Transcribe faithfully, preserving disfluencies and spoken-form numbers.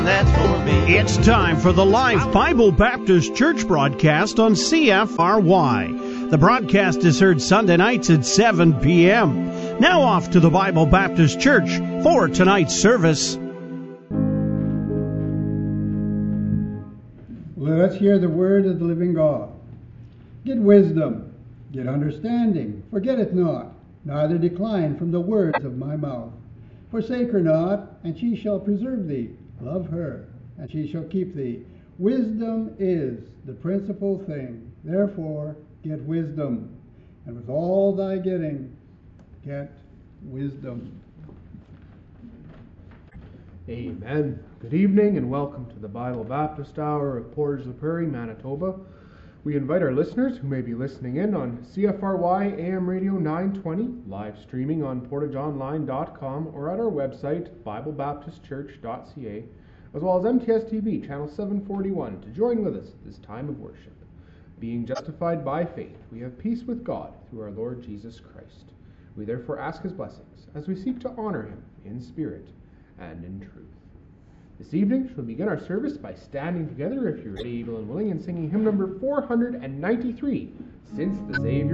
That's for me. It's time for the live Bible Baptist Church broadcast on C F R Y. The broadcast is heard Sunday nights at seven p.m. Now off to the Bible Baptist Church for tonight's service. Let us hear the word of the living God. Get wisdom, get understanding, forget it not, neither decline from the words of my mouth. Forsake her not, and she shall preserve thee. Love her, and she shall keep thee. Wisdom is the principal thing. Therefore, get wisdom. And with all thy getting, get wisdom. Amen. Good evening and welcome to the Bible Baptist Hour of Portage la Prairie, Manitoba. We invite our listeners who may be listening in on C F R Y A M Radio nine twenty, live streaming on portage online dot com or at our website, bible baptist church dot c a, as well as M T S T V channel seven forty-one, to join with us at this time of worship. Being justified by faith, we have peace with God through our Lord Jesus Christ. We therefore ask his blessings as we seek to honor him in spirit and in truth. This evening, we'll begin our service by standing together, if you're able and willing, and singing hymn number four hundred ninety-three, Since the Savior